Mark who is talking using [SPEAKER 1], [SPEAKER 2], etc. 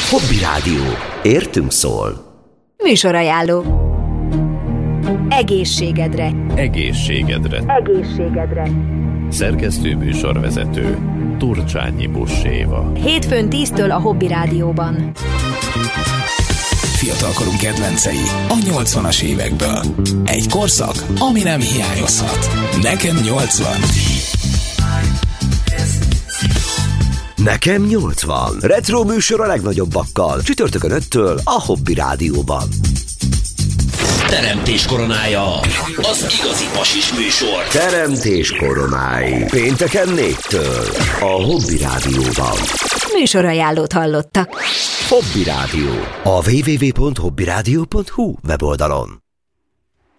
[SPEAKER 1] Hobby Rádió. Értünk szól.
[SPEAKER 2] Műsorajánló. Egészségedre.
[SPEAKER 3] Egészségedre.
[SPEAKER 2] Egészségedre.
[SPEAKER 3] Szerkesztő műsorvezető Turcsányi Buss-Éva.
[SPEAKER 2] Hétfőn 10-től a Hobby Rádióban.
[SPEAKER 4] Fiatalkorunk kedvencei a 80-as évekből. Egy korszak, ami nem hiányozhat. Nekem 80.
[SPEAKER 1] Nekem 80. Retro műsor a legnagyobbakkal. Csütörtökön 5-től a Hobby Rádióban.
[SPEAKER 5] Teremtés koronája. Az igazi pasis műsor.
[SPEAKER 1] Teremtés koronái. Pénteken 4-től a Hobby Rádióban.
[SPEAKER 2] Műsorajánlót hallottak.
[SPEAKER 1] Hobby Rádió. A www.hobbyradio.hu weboldalon.